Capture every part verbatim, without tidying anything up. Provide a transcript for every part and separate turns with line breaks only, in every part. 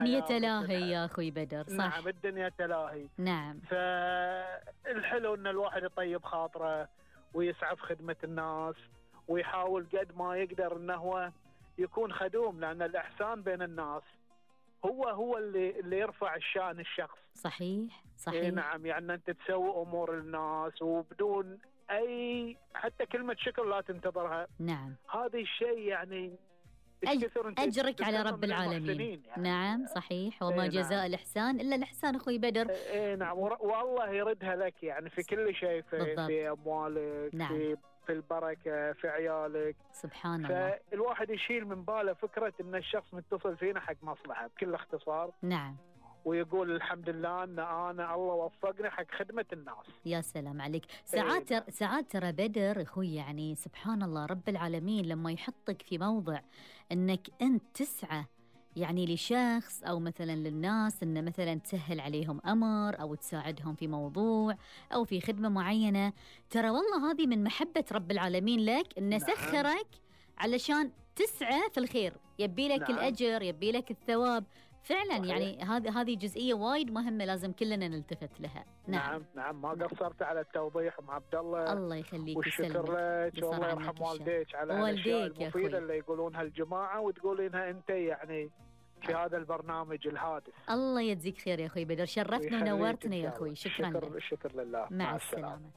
الدنيا تلاهي يا أخوي بدر، صح؟
نعم الدنيا تلاهي.
نعم.
فالحلو أن الواحد يطيب خاطره ويسعى في خدمة الناس ويحاول قد ما يقدر أنه هو يكون خدوم، لأن الإحسان بين الناس هو هو اللي اللي يرفع الشأن الشخص.
صحيح صحيح.
إيه نعم، يعني أنت تسوي أمور الناس وبدون أي حتى كلمة شكر لا تنتظرها.
نعم.
هذا الشيء يعني
أج... أجرك على رب العالمين. يعني. نعم صحيح، وما إيه جزاء نعم. الإحسان إلا الإحسان أخوي بدر.
إيه نعم، والله يردها لك يعني في كل شيء، في, في أموالك. نعم. في في البركة في عيالك.
سبحان الله.
فالواحد يشيل من باله فكرة أن الشخص متصل فينا حق مصلحة بكل اختصار.
نعم.
ويقول الحمد لله أن أنا الله وفقني حق خدمة الناس.
يا سلام عليك. ساعات إيه. ساعات ترى بدر أخوي، يعني سبحان الله رب العالمين لما يحطك في موضع أنك أنت تسعى يعني لشخص أو مثلا للناس، أن مثلا تسهل عليهم أمر أو تساعدهم في موضوع أو في خدمة معينة، ترى والله هذه من محبة رب العالمين لك، أنه نعم. سخرك علشان تسعى في الخير، يبي لك نعم. الأجر، يبي لك الثواب فعلا. صحيح. يعني هذه هذه جزئية وايد مهمة لازم كلنا نلتفت لها. نعم
نعم, نعم. ما قصرت نعم. على التوضيح أم عبد الله.
الله يخليك
والشكر لك، والله يرحم والديك على الأشياء المفيدة اللي يقولونها الجماعة وتقولينها أنت يعني في هذا البرنامج الهادف.
الله يجزيك خير يا أخوي بدر، شرفتنا ونورتنا يا أخوي. شكرا
شكر, شكر لله.
مع, مع السلامة, السلامة.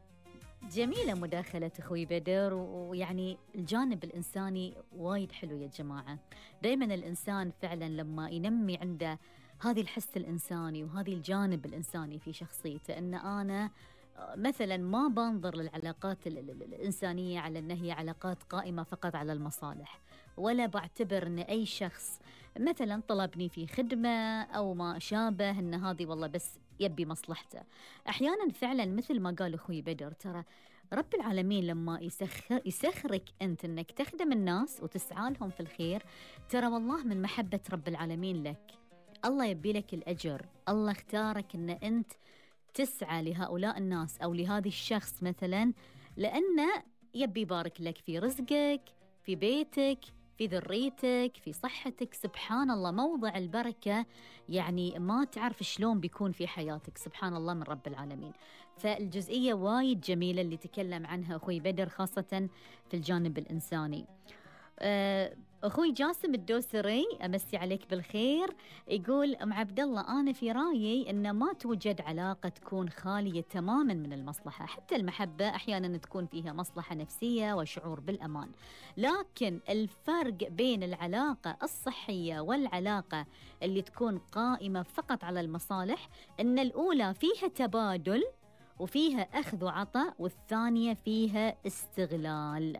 جميلة مداخلة أخوي بدر، ويعني الجانب الإنساني وايد حلو يا جماعة. دايما الإنسان فعلا لما ينمي عنده هذه الحس الإنساني وهذه الجانب الإنساني في شخصيته، أن أنا مثلا ما بنظر للعلاقات الإنسانية على أنها هي علاقات قائمة فقط على المصالح، ولا بعتبر أن أي شخص مثلا طلبني في خدمة أو ما شابه أن هذه والله بس يبي مصلحته. أحيانا فعلا مثل ما قال أخوي بدر، ترى رب العالمين لما يسخر يسخرك أنت أنك تخدم الناس وتسعى لهم في الخير، ترى والله من محبة رب العالمين لك. الله يبي لك الأجر، الله اختارك أن أنت تسعى لهؤلاء الناس أو لهذا الشخص مثلا، لأنه يبي يبارك لك في رزقك، في بيتك، في ذريتك، في صحتك. سبحان الله موضع البركة يعني ما تعرف شلون بيكون في حياتك، سبحان الله من رب العالمين. فالجزئية وايد جميلة اللي تكلم عنها أخوي بدر، خاصة في الجانب الإنساني. أخوي جاسم الدوسري أمسي عليك بالخير، يقول أم عبد الله أنا في رأيي أن ما توجد علاقة تكون خالية تماما من المصلحة، حتى المحبة أحيانا تكون فيها مصلحة نفسية وشعور بالأمان، لكن الفرق بين العلاقة الصحية والعلاقة اللي تكون قائمة فقط على المصالح أن الأولى فيها تبادل وفيها أخذ وعطاء، والثانية فيها استغلال.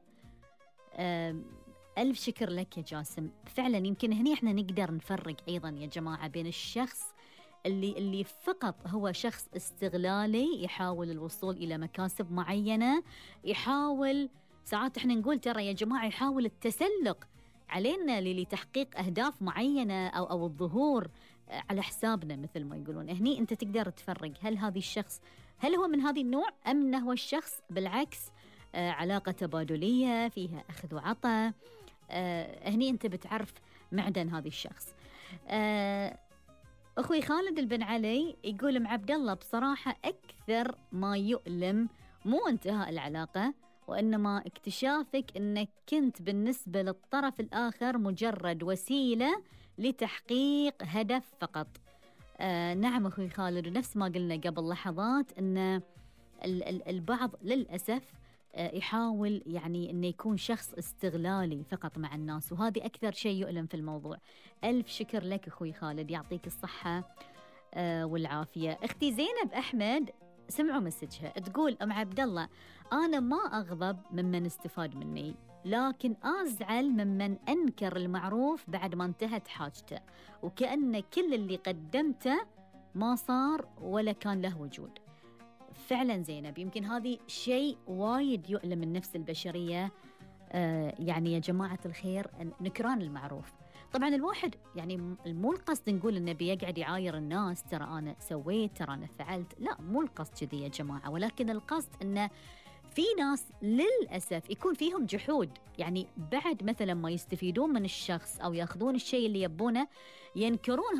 ألف شكر لك يا جاسم. فعلا يمكن هنا احنا نقدر نفرق أيضا يا جماعة بين الشخص اللي اللي فقط هو شخص استغلالي يحاول الوصول إلى مكاسب معينة، يحاول ساعات احنا نقول ترى يا جماعة يحاول التسلق علينا لتحقيق أهداف معينة أو أو الظهور على حسابنا مثل ما يقولون. هني أنت تقدر تفرق هل هذا الشخص هل هو من هذه النوع أم أنه هو الشخص بالعكس آه علاقة تبادلية فيها أخذ وعطاء. آه هني أنت بتعرف معدن هذا الشخص. آه أخوي خالد البن علي يقول ام عبد الله بصراحة أكثر ما يؤلم مو انتهاء العلاقة، وإنما اكتشافك أنك كنت بالنسبة للطرف الآخر مجرد وسيلة لتحقيق هدف فقط. آه نعم أخوي خالد، ونفس ما قلنا قبل لحظات أن البعض للأسف يحاول يعني أنه يكون شخص استغلالي فقط مع الناس، وهذه أكثر شيء يؤلم في الموضوع. ألف شكر لك أخوي خالد، يعطيك الصحة والعافية. أختي زينب أحمد سمعوا مسجها تقول أم عبد الله أنا ما أغضب ممن استفاد مني، لكن أزعل ممن أنكر المعروف بعد ما انتهت حاجته، وكأن كل اللي قدمته ما صار ولا كان له وجود. فعلا زينب يمكن هذه شيء وايد يؤلم النفس البشرية. آه يعني يا جماعة الخير نكران المعروف. طبعا الواحد يعني مو القصد نقول إنه بيقعد يعاير الناس ترى أنا سويت ترى أنا فعلت، لا مو القصد كذي يا جماعة، ولكن القصد إنه في ناس للأسف يكون فيهم جحود، يعني بعد مثلا ما يستفيدون من الشخص أو يأخذون الشيء اللي يبونه ينكرون